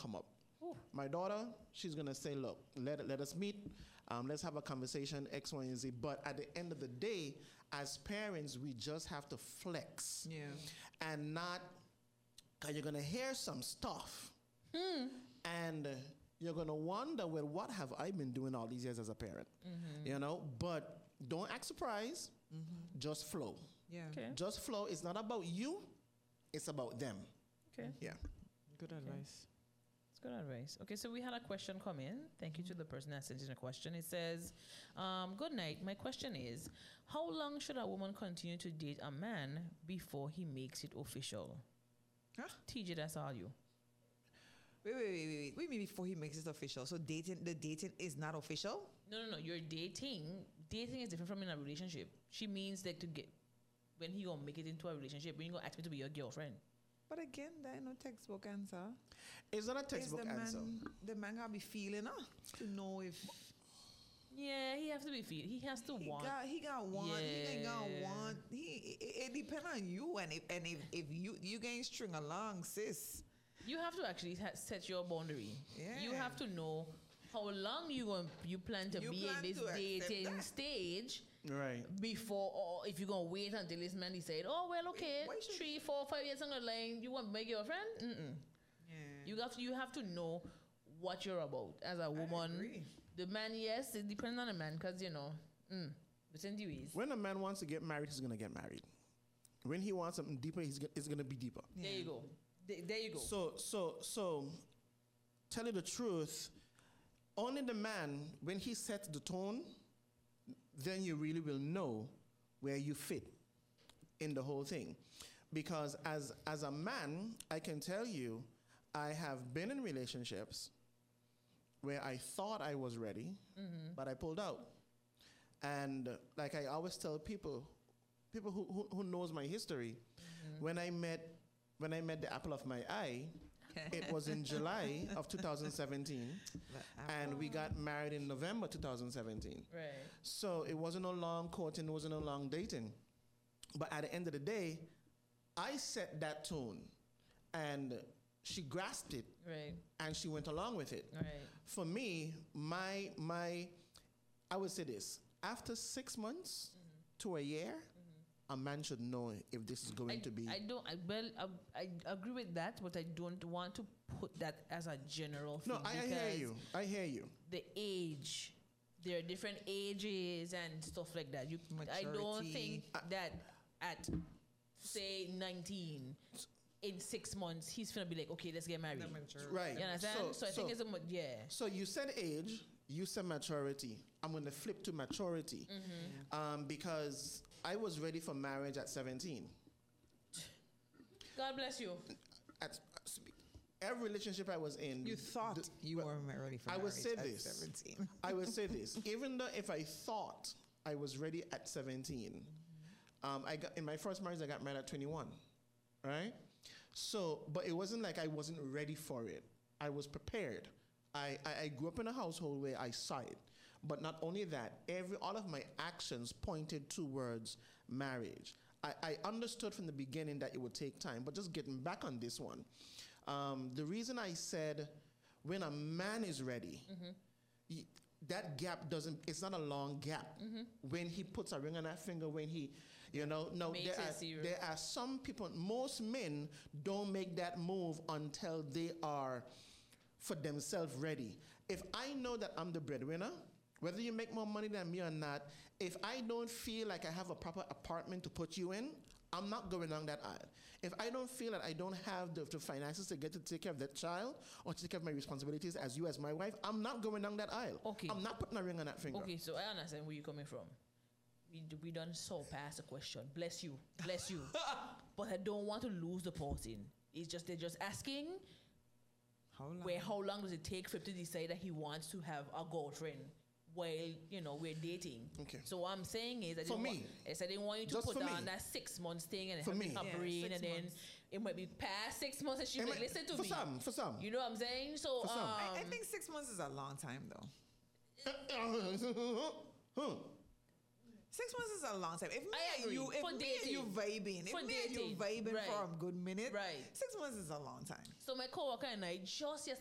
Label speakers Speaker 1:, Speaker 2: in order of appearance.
Speaker 1: come up.
Speaker 2: Ooh.
Speaker 1: My daughter, she's going to say, look, let us meet. Let's have a conversation, X, Y, and Z. But at the end of the day, as parents, we just have to flex.
Speaker 3: Yeah.
Speaker 1: And not, because you're going to hear some stuff. And you're going to wonder, well, what have I been doing all these years as a parent? You know, but don't act surprised. Just flow.
Speaker 3: Yeah.
Speaker 2: Okay.
Speaker 1: Just flow. It's not about you. It's about them.
Speaker 2: Okay.
Speaker 1: Yeah.
Speaker 3: Good advice.
Speaker 2: It's good advice. Okay, so we had a question come in. Thank you to the person that sent in a question. It says, good night. My question is, how long should a woman continue to date a man before he makes it official?
Speaker 3: Huh?
Speaker 2: TJ, that's all you.
Speaker 3: Wait. Wait, before he makes it official. So the dating is not official?
Speaker 2: No. You're dating. Dating is different from in a relationship. She means like to get, when he gonna make it into a relationship, when you gonna ask me to be your girlfriend.
Speaker 3: But again, there ain't no textbook answer.
Speaker 1: It's not a textbook answer.
Speaker 3: The man gotta be feeling to know if
Speaker 2: Yeah, he has to be feel. He has to want.
Speaker 3: he got want. He ain't got
Speaker 2: Yeah.
Speaker 3: want. It depends on you, and if you getting string along, sis.
Speaker 2: You have to actually set your boundary.
Speaker 3: Yeah.
Speaker 2: You have to know how long you plan to
Speaker 3: You
Speaker 2: be
Speaker 3: plan
Speaker 2: in this
Speaker 3: to accept
Speaker 2: dating
Speaker 3: that.
Speaker 2: stage
Speaker 1: Right.
Speaker 2: before, or if you're gonna wait until this man decide, oh well, okay,
Speaker 3: Why should-
Speaker 2: 3, 4, 5 years down the line, you want to make your friend? Mm-mm.
Speaker 3: Yeah.
Speaker 2: You have to know what you're about as a woman.
Speaker 3: agree.
Speaker 2: The man, yes, it depends on the man, because it's in the ways.
Speaker 1: When a man wants to get married, he's going to get married. When he wants something deeper, it's going to be deeper.
Speaker 2: There you go. There you go.
Speaker 1: So, tell you the truth, only the man, when he sets the tone, then you really will know where you fit in the whole thing. Because as a man, I can tell you, I have been in relationships where I thought I was ready, but I pulled out. And like I always tell people who knows my history, when I met the apple of my eye, it was in July of 2017, and we got married in November 2017.
Speaker 2: Right.
Speaker 1: So it wasn't no long courting, it wasn't no long dating. But at the end of the day, I set that tone, and she grasped it,
Speaker 2: Right.
Speaker 1: and she went along with it.
Speaker 2: Right.
Speaker 1: For me, I would say this: after 6 months to a year, a man should know if this is going to be.
Speaker 2: I agree with that, but I don't want to put that as a general thing.
Speaker 1: No, I hear you. I hear you.
Speaker 2: The age, there are different ages and stuff like that. I don't
Speaker 3: Maturity.
Speaker 2: think that at say 19, in 6 months, he's gonna be like, okay, let's get married.
Speaker 1: Right.
Speaker 2: You understand? So I think it's yeah.
Speaker 1: So you said age, you said maturity. I'm going to flip to maturity, because I was ready for marriage at 17.
Speaker 2: God bless you.
Speaker 1: Every relationship I was in,
Speaker 3: You thought you were ready for
Speaker 1: I
Speaker 3: marriage
Speaker 1: would say
Speaker 3: at
Speaker 1: this.
Speaker 3: 17.
Speaker 1: I would say this. Even though if I thought I was ready at 17, in my first marriage I got married at 21, right? So, but it wasn't like I wasn't ready for it. I was prepared. I grew up in a household where I saw it. But not only that, all of my actions pointed towards marriage. I understood from the beginning that it would take time, but just getting back on this one, the reason I said when a man is ready, that gap it's not a long gap. When he puts a ring on that finger, when he, there are some people, most men don't make that move until they are for themselves ready. If I know that I'm the breadwinner, whether you make more money than me or not, if I don't feel like I have a proper apartment to put you in, I'm not going down that aisle. If I don't feel that I don't have the finances to get to take care of that child or to take care of my responsibilities as you as my wife, I'm not going down that aisle.
Speaker 2: Okay.
Speaker 1: I'm not putting a ring on that finger.
Speaker 2: Okay, so I understand where you're coming from. We done so past the question. Bless you. But I don't want to lose the person. It's just they're just asking how long does it take for him to decide that he wants to have a girlfriend while we're dating.
Speaker 1: Okay.
Speaker 2: So what I'm saying is I didn't want you to
Speaker 1: Just
Speaker 2: put
Speaker 1: for
Speaker 2: on
Speaker 1: me.
Speaker 2: that 6 months thing and
Speaker 1: For
Speaker 2: have
Speaker 1: me.
Speaker 2: a brain
Speaker 3: 6
Speaker 2: and then
Speaker 3: months.
Speaker 2: it might be past 6 months and she might listen to
Speaker 1: for
Speaker 2: me.
Speaker 1: For some.
Speaker 2: You know what I'm saying? So
Speaker 1: For some.
Speaker 3: I think 6 months is a long time, though. 6 months is a long time. If me
Speaker 2: I
Speaker 3: and
Speaker 2: agree.
Speaker 3: you,
Speaker 2: For dating.
Speaker 3: vibing,
Speaker 2: For dating.
Speaker 3: vibing
Speaker 2: Right.
Speaker 3: for a good minute,
Speaker 2: Right.
Speaker 3: 6 months is a long time.
Speaker 2: So my coworker and I just